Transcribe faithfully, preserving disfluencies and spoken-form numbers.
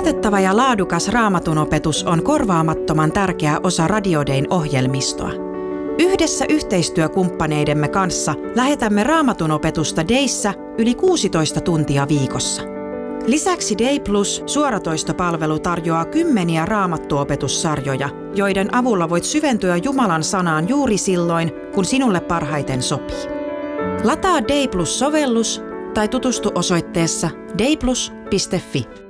Luotettava ja laadukas Raamatunopetus on korvaamattoman tärkeä osa Radiodayn ohjelmistoa. Yhdessä yhteistyökumppaneidemme kanssa lähetämme Raamatunopetusta Dayssä yli kuusitoista tuntia viikossa. Lisäksi Day Plus suoratoistopalvelu tarjoaa kymmeniä raamattuopetussarjoja, joiden avulla voit syventyä Jumalan sanaan juuri silloin, kun sinulle parhaiten sopii. Lataa Day Plus-sovellus tai tutustu osoitteessa dayplus piste fi.